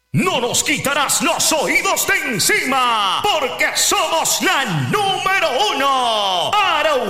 No nos quitarás los oídos de encima, porque somos la número uno. Araucarias.